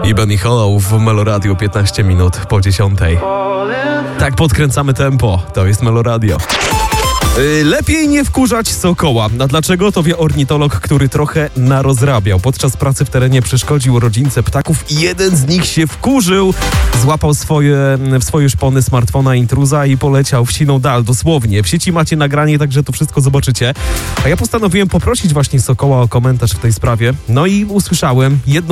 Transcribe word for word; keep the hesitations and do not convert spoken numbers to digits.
i Benny Hollow w Meloradio piętnaście minut po dziesiątej. Tak podkręcamy tempo, to jest Meloradio. Yy, lepiej nie wkurzać sokoła. A dlaczego? To wie ornitolog, który trochę narozrabiał. Podczas pracy w terenie przeszkodził rodzince ptaków i jeden z nich się wkurzył. Złapał swoje, w swoje szpony smartfona intruza i poleciał w siną dal, dosłownie. W sieci macie nagranie, także to wszystko zobaczycie. A ja postanowiłem poprosić właśnie sokoła o komentarz w tej sprawie. No i usłyszałem jedno